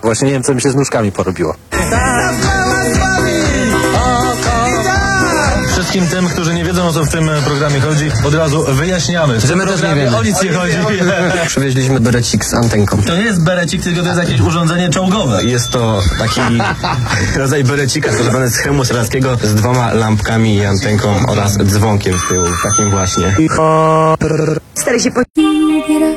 Właśnie nie wiem, co mi się z nóżkami porobiło. Wszystkim tym, którzy nie wiedzą, o co w tym programie chodzi, od razu wyjaśniamy. Że my też nie wiemy. O nic nie chodzi. Przywieźliśmy berecik z antenką. To nie jest berecik, tylko to jest jakieś urządzenie czołgowe. Jest to taki rodzaj berecika stosowany z hełmu strzeleckiego z 2 lampkami i antenką oraz dzwonkiem z tyłu, takim właśnie. Stary się